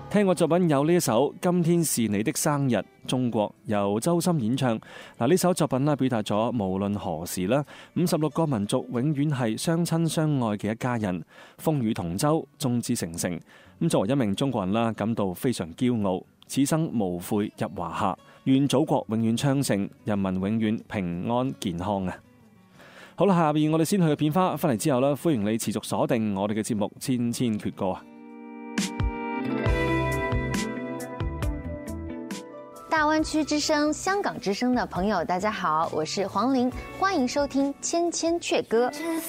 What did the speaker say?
聽過作品有呢一首《今天是你的生日》，中國由周深演唱。呢首作品表達咗無論何時56個民族永遠係相親相愛嘅一家人，風雨同舟，眾志成城。作為一名中國人感到非常驕傲，此生無悔入華夏，願祖國永遠昌盛，人民永遠平安健康啊！好啦，下邊我哋先去個片花，翻嚟之後歡迎你持續鎖定我哋嘅節目《千千闕歌》啊！ 大灣區之聲、香港之聲的朋友，大家好，我是黃玲，歡迎收聽《千千闕歌》。